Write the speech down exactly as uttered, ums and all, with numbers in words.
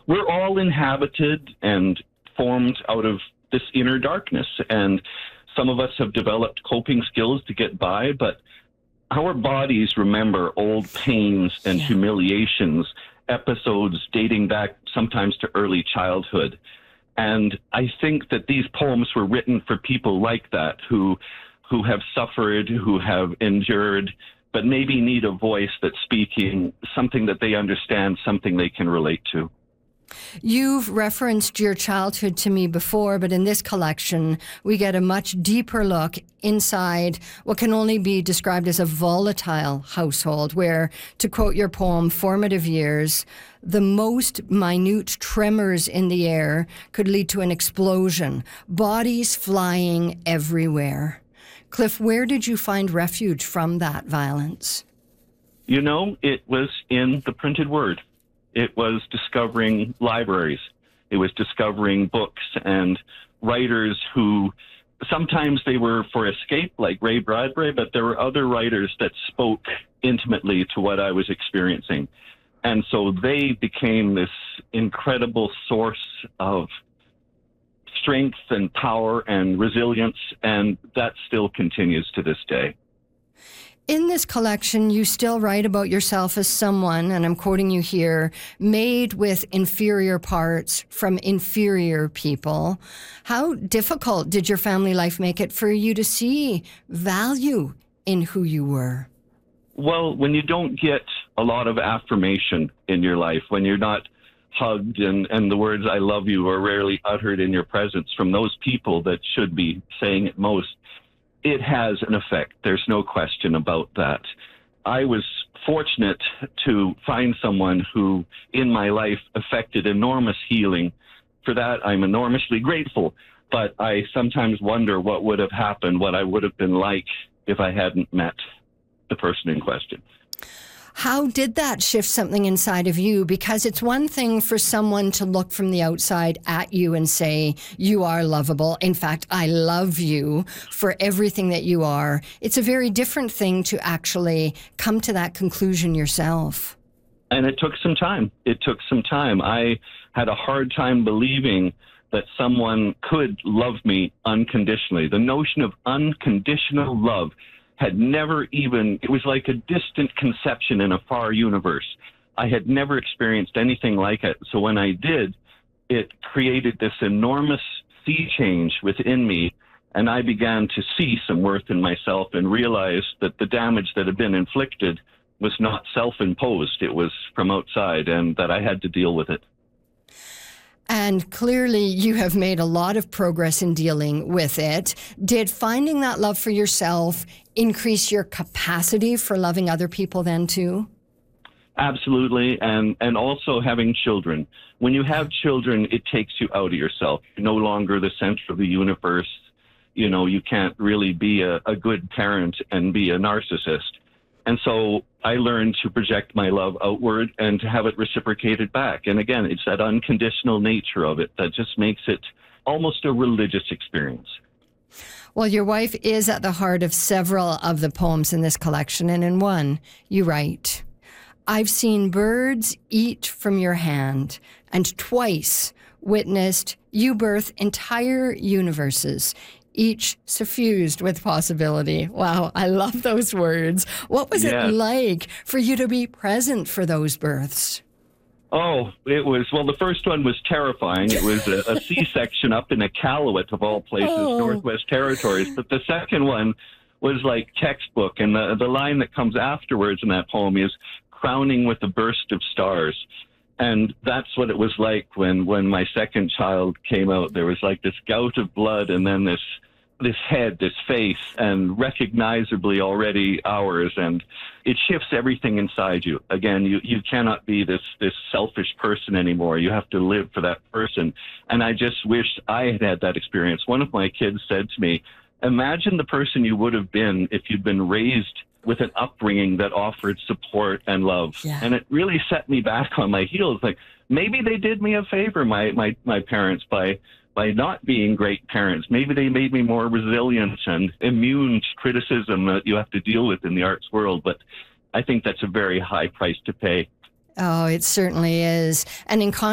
we're all inhabited and formed out of this inner darkness. And some of us have developed coping skills to get by, but our bodies remember old pains and Yeah. humiliations, episodes dating back sometimes to early childhood. And I think that these poems were written for people like that who who have suffered, who have endured, but maybe need a voice that's speaking something that they understand, something they can relate to. You've referenced your childhood to me before, but in this collection, we get a much deeper look inside what can only be described as a volatile household, where, to quote your poem, Formative Years, the most minute tremors in the air could lead to an explosion, bodies flying everywhere. Cliff, where did you find refuge from that violence? You know, it was in the printed word. It was discovering libraries. It was discovering books and writers who sometimes they were for escape, like Ray Bradbury, but there were other writers that spoke intimately to what I was experiencing. And so they became this incredible source of strength and power and resilience, and that still continues to this day. In this collection, you still write about yourself as someone, and I'm quoting you here, made with inferior parts from inferior people. How difficult did your family life make it for you to see value in who you were? Well, when you don't get a lot of affirmation in your life, when you're not hugged and, and the words I love you are rarely uttered in your presence from those people that should be saying it most, it has an effect. There's no question about that. I was fortunate to find someone who, in my life, affected enormous healing. For that, I'm enormously grateful. But I sometimes wonder what would have happened, what I would have been like if I hadn't met the person in question. How did that shift something inside of you? Because it's one thing for someone to look from the outside at you and say, you are lovable. In fact, I love you for everything that you are. It's a very different thing to actually come to that conclusion yourself. And it took some time. It took some time. I had a hard time believing that someone could love me unconditionally. The notion of unconditional love had never even, it was like a distant conception in a far universe. I had never experienced anything like it. So when I did, it created this enormous sea change within me, and I began to see some worth in myself and realize that the damage that had been inflicted was not self-imposed. It was from outside, and that I had to deal with it. And clearly you have made a lot of progress in dealing with it. Did finding that love for yourself increase your capacity for loving other people then too? Absolutely. And, and also having children. When you have children, it takes you out of yourself. You're no longer the center of the universe. You know, you can't really be a, a good parent and be a narcissist. And so I learned to project my love outward and to have it reciprocated back. And again, it's that unconditional nature of it that just makes it almost a religious experience. Well, your wife is at the heart of several of the poems in this collection. And in one, you write, I've seen birds eat from your hand and twice witnessed you birth entire universes, each suffused with possibility. Wow, I love those words. What was Yes. it like for you to be present for those births? Oh, it was, well, the first one was terrifying. It was a, a C-section up in Iqaluit, of all places, Oh. Northwest Territories. But the second one was like textbook. And the, the line that comes afterwards in that poem is crowning with a burst of stars. And that's what it was like when, when my second child came out. There was like this gout of blood and then this this head, this face, and recognizably already ours. And it shifts everything inside you. Again, you, you cannot be this, this selfish person anymore. You have to live for that person. And I just wish I had had that experience. One of my kids said to me, imagine the person you would have been if you'd been raised with an upbringing that offered support and love. Yeah. And it really set me back on my heels. Like, maybe they did me a favor, my, my, my parents, by by not being great parents. Maybe they made me more resilient and immune to criticism that you have to deal with in the arts world. But I think that's a very high price to pay. Oh, it certainly is. And in con-